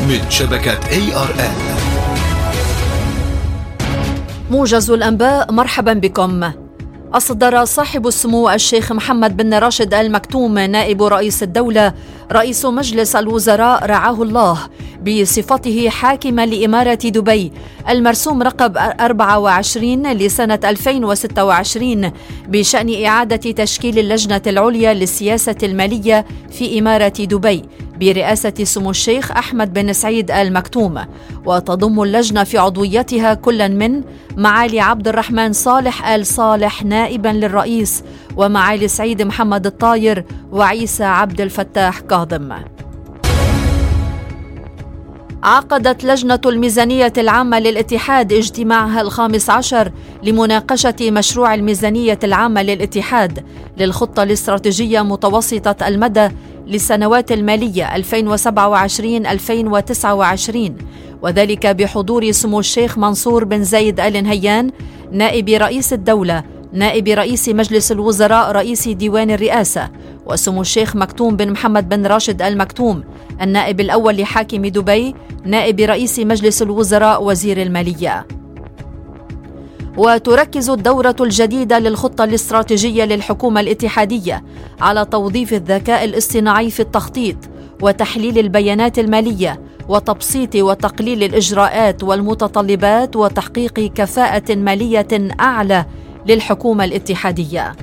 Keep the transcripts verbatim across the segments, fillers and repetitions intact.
من شبكة إيه آر إن. موجز الأنباء، مرحبا بكم. أصدر صاحب السمو الشيخ محمد بن راشد آل مكتوم نائب رئيس الدولة رئيس مجلس الوزراء رعاه الله بصفته حاكما لإمارة دبي المرسوم رقم أربعة وعشرين لسنة ألفين وستة وعشرين بشأن إعادة تشكيل اللجنة العليا للسياسة المالية في إمارة دبي برئاسة سمو الشيخ أحمد بن سعيد آل مكتوم، وتضم اللجنة في عضويتها كلا من معالي عبد الرحمن صالح آل صالح نائبا للرئيس، ومعالي سعيد محمد الطاير، وعيسى عبد الفتاح كاظم. عقدت لجنة الميزانية العامة للاتحاد اجتماعها الخامس عشر لمناقشة مشروع الميزانية العامة للاتحاد للخطة الاستراتيجية متوسطة المدى للسنوات المالية ألفين وسبعة وعشرين ألفين وتسعة وعشرين، وذلك بحضور سمو الشيخ منصور بن زايد آل نهيان نائب رئيس الدولة نائب رئيس مجلس الوزراء رئيس ديوان الرئاسة، وسمو الشيخ مكتوم بن محمد بن راشد آل مكتوم النائب الأول لحاكم دبي نائب رئيس مجلس الوزراء وزير المالية. وتركز الدورة الجديدة للخطة الاستراتيجية للحكومة الاتحادية على توظيف الذكاء الاصطناعي في التخطيط وتحليل البيانات المالية وتبسيط وتقليل الإجراءات والمتطلبات وتحقيق كفاءة مالية أعلى للحكومة الاتحادية.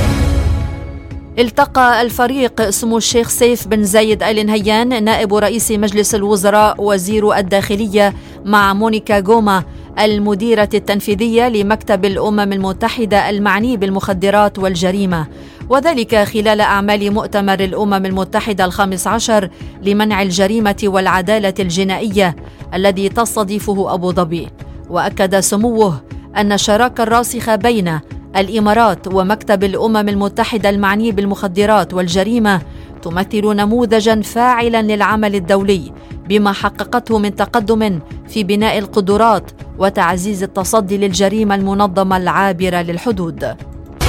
التقى الفريق سمو الشيخ سيف بن زايد آل نهيان نائب رئيس مجلس الوزراء وزير الداخلية مع مونيكا غوما المديرة التنفيذية لمكتب الأمم المتحدة المعني بالمخدرات والجريمة، وذلك خلال أعمال مؤتمر الأمم المتحدة الخامس عشر لمنع الجريمة والعدالة الجنائية الذي تستضيفه أبو ظبي. وأكد سموه أن الشراكة الراسخة بين الإمارات ومكتب الأمم المتحدة المعني بالمخدرات والجريمة تمثل نموذجاً فاعلاً للعمل الدولي بما حققته من تقدم في بناء القدرات وتعزيز التصدي للجريمة المنظمة العابرة للحدود.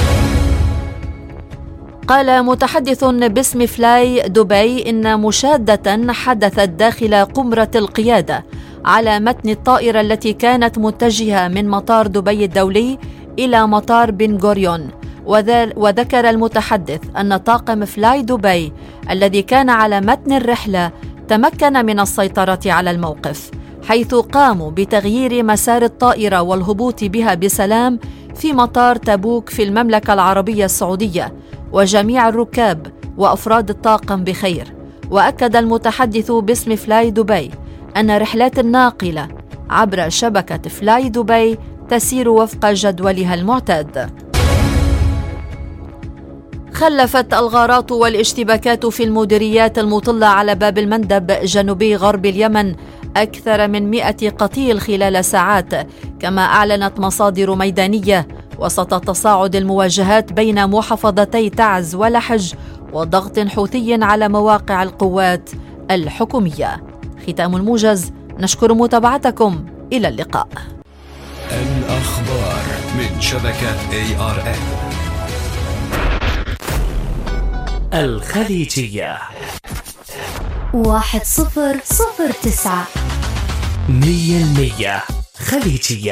قال متحدث باسم فلاي دبي إن مشادة حدثت داخل قمرة القيادة على متن الطائرة التي كانت متجهة من مطار دبي الدولي إلى مطار بن غوريون، وذكر المتحدث أن طاقم فلاي دبي الذي كان على متن الرحلة تمكن من السيطرة على الموقف، حيث قاموا بتغيير مسار الطائرة والهبوط بها بسلام في مطار تبوك في المملكة العربية السعودية، وجميع الركاب وأفراد الطاقم بخير. وأكد المتحدث باسم فلاي دبي أن رحلات الناقلة عبر شبكة فلاي دبي تسير وفق جدولها المعتاد. خلفت الغارات والاشتباكات في المديريات المطلة على باب المندب جنوبي غرب اليمن أكثر من مئة قتيل خلال ساعات، كما أعلنت مصادر ميدانية، وسط تصاعد المواجهات بين محافظتي تعز ولحج وضغط حوثي على مواقع القوات الحكومية. ختام الموجز، نشكر متابعتكم، إلى اللقاء. الأخبار من شبكة إيه آر إن. الخليجية واحد صفر صفر تسعة مية المية خليجية.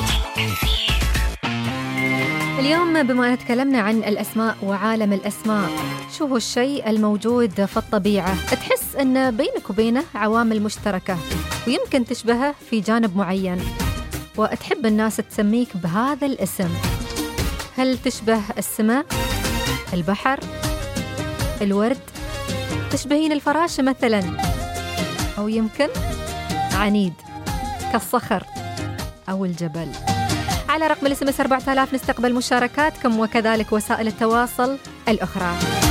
اليوم بما أن تكلمنا عن الأسماء وعالم الأسماء، شو هو الشيء الموجود في الطبيعة تحس أن بينك وبينه عوامل مشتركة ويمكن تشبهه في جانب معين وتحب الناس تسميك بهذا الاسم؟ هل تشبه السماء، البحر، الورد، تشبهين الفراشة مثلا، أو يمكن عنيد كالصخر أو الجبل؟ على رقم الاس ام اس أربعة آلاف نستقبل مشاركاتكم وكذلك وسائل التواصل الأخرى.